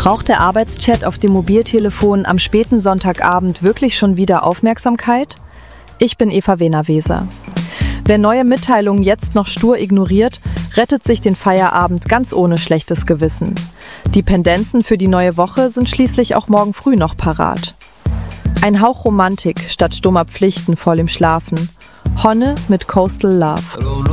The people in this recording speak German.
Braucht der Arbeitschat auf dem Mobiltelefon am späten Sonntagabend wirklich schon wieder Aufmerksamkeit? Ich bin Eva Wehner-Weser. Wer neue Mitteilungen jetzt noch stur ignoriert, rettet sich den Feierabend ganz ohne schlechtes Gewissen. Die Pendenzen für die neue Woche sind schließlich auch morgen früh noch parat. Ein Hauch Romantik statt stummer Pflichten vor dem Schlafen. Honne mit Coastal Love.